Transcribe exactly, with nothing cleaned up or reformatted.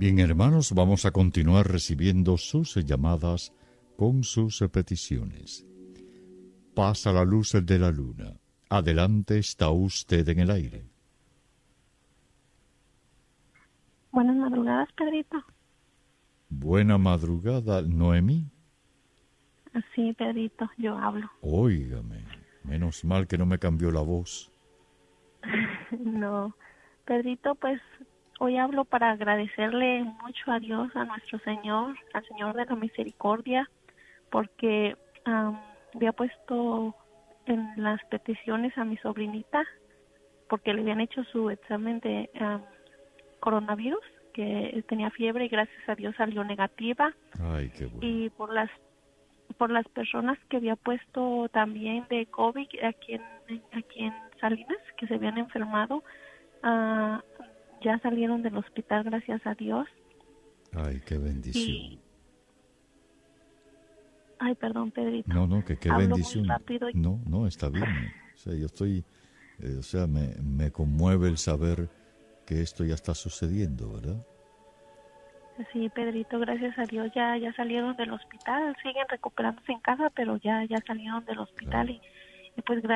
Bien, hermanos, vamos a continuar recibiendo sus llamadas con sus peticiones. Pasa la luz de la luna. Adelante, está usted en el aire. Buenas madrugadas, Pedrito. Buena madrugada, Noemí. Sí, Pedrito, yo hablo. Óigame, menos mal que no me cambió la voz. No, Pedrito, pues hoy hablo para agradecerle mucho a Dios, a nuestro Señor, al Señor de la Misericordia, porque um, había puesto en las peticiones a mi sobrinita, porque le habían hecho su examen de um, coronavirus, que tenía fiebre y gracias a Dios salió negativa. Ay, qué bueno. Y por las por las personas que había puesto también de COVID aquí en, aquí en Salinas, que se habían enfermado, uh, ya salieron del hospital, gracias a Dios. Ay, qué bendición. Y... Ay, perdón, Pedrito. No, no, que qué Hablo bendición. muy rápido. No, no, está bien. O sea, yo estoy, eh, o sea, me, me conmueve el saber que esto ya está sucediendo, ¿verdad? Sí, Pedrito, gracias a Dios ya ya salieron del hospital, siguen recuperándose en casa, pero ya ya salieron del hospital. Claro. y, y pues gracias